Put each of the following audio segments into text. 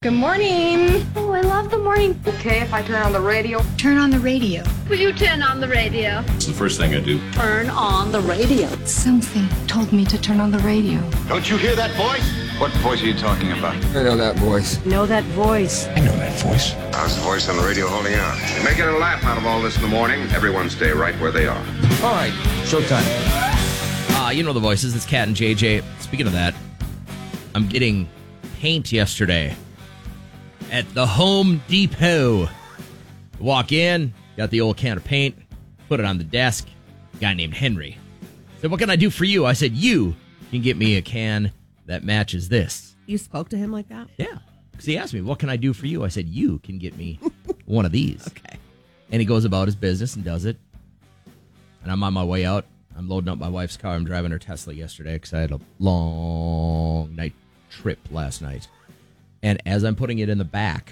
Good morning. Oh, I love the morning. Okay, if I turn on the radio. Turn on the radio. Will you turn on the radio? It's the first thing I do. Turn on the radio. Something told me to turn on the radio. Don't you hear that voice? What voice are you talking about? I know that voice. Know that voice. I know that voice. How's the voice on the radio holding on? You're making a laugh out of all this in the morning. Everyone stay right where they are. All right, showtime. You know the voices. It's Kat and JJ. Speaking of that, I'm getting paint yesterday at the Home Depot. Walk in, got the old can of paint, put it on the desk. A guy named Henry said, "What can I do for you?" I said, "You can get me a can that matches this." You spoke to him like that? Yeah, because he asked me, "What can I do for you?" I said, "You can get me one of these." Okay. And he goes about his business and does it. And I'm on my way out. I'm loading up my wife's car. I'm driving her Tesla yesterday because I had a long night trip last night. And as I'm putting it in the back,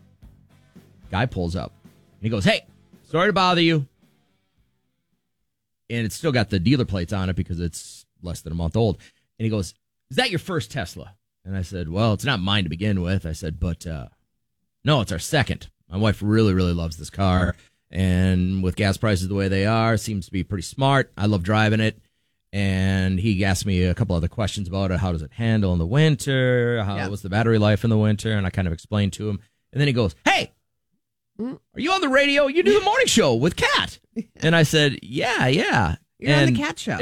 guy pulls up. And he goes, "Hey, sorry to bother you." And it's still got the dealer plates on it because it's less than a month old. And he goes, "Is that your first Tesla?" And I said, "Well, it's not mine to begin with." I said, "But no, it's our second. My wife really, really loves this car. And with gas prices the way they are, it seems to be pretty smart. I love driving it." And he asked me a couple other questions about it. How does it handle in the winter? What's the battery life in the winter? And I kind of explained to him. And then he goes, "Hey, are you on the radio? You do the morning show with Kat." And I said, yeah. You're on the Cat Show.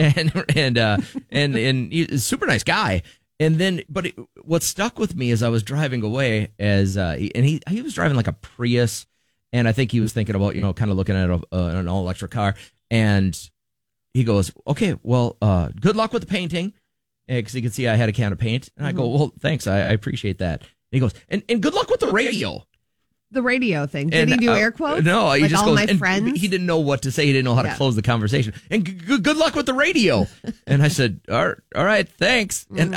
And he's a super nice guy. And then, what stuck with me as I was driving away, he was driving like a Prius. And I think he was thinking about, kind of looking at an all-electric car. And he goes, "Okay, well, good luck with the painting." Because he could see I had a can of paint. And I go, "Well, thanks. I appreciate that." And he goes, and good luck with the radio. The radio thing. Did he do air quotes? No, he like just all goes, my friends? He didn't know what to say. He didn't know how to close the conversation. And good luck with the radio. And I said, all right, thanks. And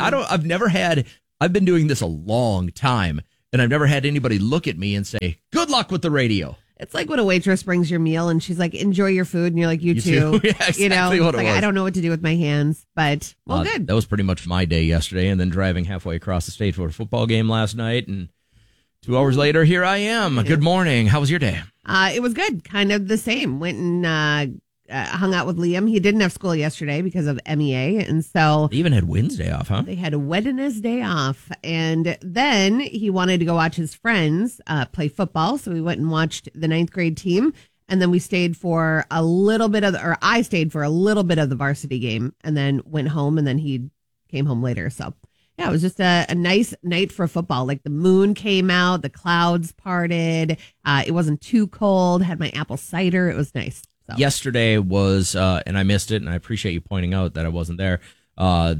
I've been doing this a long time. And I've never had anybody look at me and say, "Good luck with the radio." It's like when a waitress brings your meal and she's like, "Enjoy your food." And you're like, you too. Yeah, exactly what it was. I don't know what to do with my hands, but good. That was pretty much my day yesterday. And then driving halfway across the state for a football game last night. And 2 hours later, here I am. Good morning. How was your day? It was good. Kind of the same. Went and hung out with Liam. He didn't have school yesterday because of MEA. And so They even had Wednesday off, huh? they had a Wednesday off. And then he wanted to go watch his friends play football. So we went and watched the 9th grade team. And then we stayed for a little bit I stayed for a little bit of the varsity game and then went home. And then he came home later. So yeah, it was just a nice night for football. Like the moon came out, the clouds parted. It wasn't too cold. Had my apple cider. It was nice. So. Yesterday was, and I missed it, and I appreciate you pointing out that I wasn't there. Our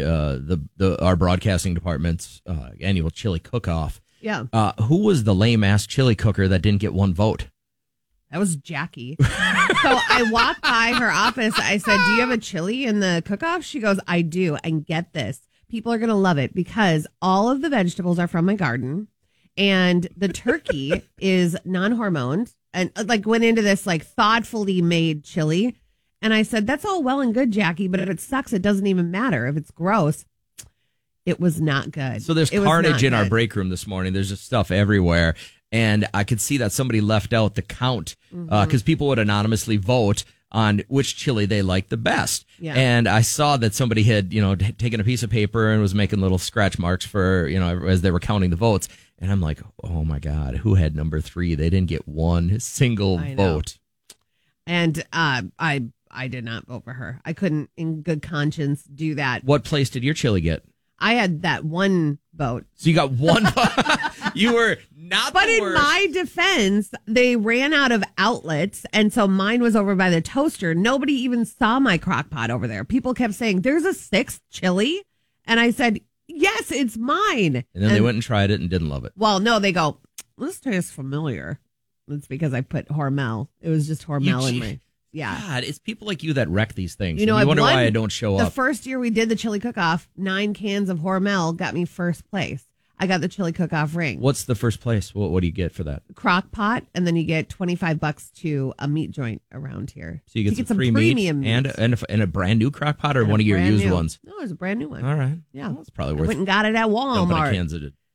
broadcasting department's annual chili cook-off. Yeah. Who was the lame-ass chili cooker that didn't get one vote? That was Jackie. So I walked by her office. I said, "Do you have a chili in the cook-off?" She goes, "I do." And get this. People are going to love it because all of the vegetables are from my garden and the turkey is non-hormoned and went into this thoughtfully made chili. And I said, "That's all well and good, Jackie, but if it sucks, it doesn't even matter. If it's gross." It was not good. So there's carnage in our break room this morning. There's just stuff everywhere. And I could see that somebody left out the count because people would anonymously vote on which chili they liked the best. Yeah. And I saw that somebody had, taken a piece of paper and was making little scratch marks for, as they were counting the votes. And I'm like, oh my God, who had number 3? They didn't get one single vote. And I did not vote for her. I couldn't in good conscience do that. What place did your chili get? I had that one vote. So you got one vote? You were not But the in worst. my defense, they ran out of outlets, and so mine was over by the toaster. Nobody even saw my crock pot over there. People kept saying, "There's a 6th chili," and I said, "Yes, it's mine." And then they went and tried it and didn't love it. Well, no, they go, "This tastes familiar." It's because I put Hormel. It was just Hormel in my... Yeah. God, it's people like you that wreck these things. You know, I wonder won why I don't show up. The first year we did the chili cook-off, 9 cans of Hormel got me first place. I got the chili cook-off ring. What's the first place? What do you get for that? Crock pot, and then you get $25 to a meat joint around here. So you get some free premium meat and a brand new crock pot or one of your used ones? No, it was a brand new one. All right. Yeah. Well, that's probably I worth went and got it at dumping a Walmart. cans of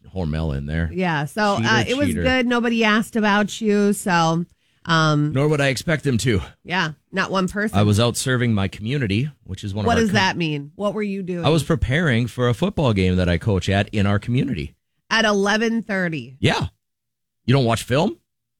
Hormel in there. Yeah, so Cheater, it was cheater. good. Nobody asked about you, so Nor would I expect them to. yeah, not one person. I was out serving my community, which is one What of our does that mean? What were you doing? I was preparing for a football game that I coach at in our community. at 11:30. Yeah. You don't watch film?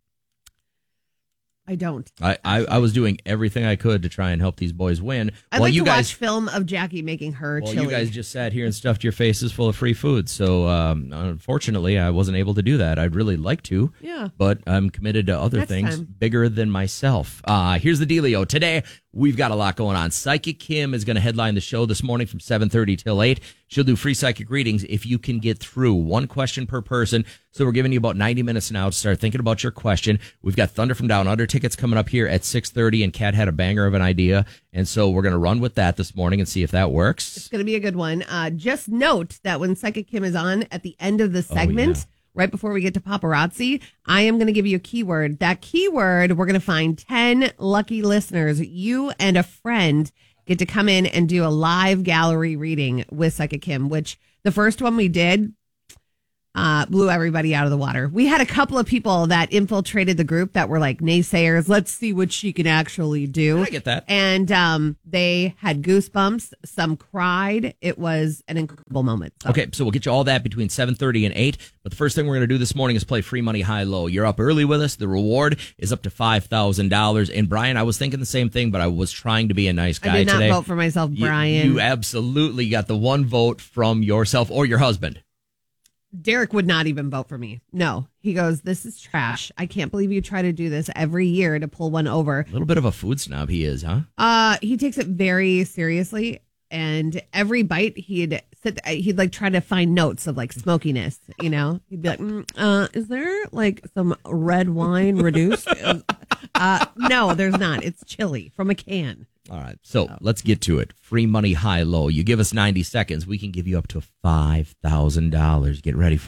I don't. I was doing everything I could to try and help these boys win. I'd while like you to guys, watch film of Jackie making her well, chili. you guys just sat here and stuffed your faces full of free food. So, unfortunately, I wasn't able to do that. I'd really like to. Yeah. But I'm committed to other Next things time. bigger than myself. Here's the dealio. Today, we've got a lot going on. Psychic Kim is going to headline the show this morning from 7:30 till 8. She'll do free psychic readings if you can get through. One question per person. So we're giving you about 90 minutes now to start thinking about your question. We've got Thunder from Down Under tickets coming up here at 6:30, and Kat had a banger of an idea. And so we're going to run with that this morning and see if that works. It's going to be a good one. Just note that when Psychic Kim is on at the end of the segment, right before we get to paparazzi, I am going to give you a keyword. That keyword, we're going to find 10 lucky listeners. You and a friend get to come in and do a live gallery reading with Psychic Kim, which the first one we did blew everybody out of the water. We had a couple of people that infiltrated the group that were like naysayers. Let's see what she can actually do. I get that. And they had goosebumps. Some cried. It was an incredible moment. So. Okay, so we'll get you all that between 7:30 and 8. But the first thing we're going to do this morning is play Free Money High Low. You're up early with us. The reward is up to $5,000. And Brian, I was thinking the same thing, but I was trying to be a nice guy I did not today. vote for myself, Brian. You absolutely got the one vote from yourself or your husband. Derek would not even vote for me. No. He goes, this is trash. I can't believe you try to do this every year to pull one over. A little bit of a food snob he is, huh? He takes it very seriously. And every bite he'd like try to find notes of like smokiness, you know? He'd be like, is there like some red wine reduced? No, there's not. It's chili from a can. All right, so let's get to it. Free Money High Low. You give us 90 seconds, we can give you up to $5,000. Get ready for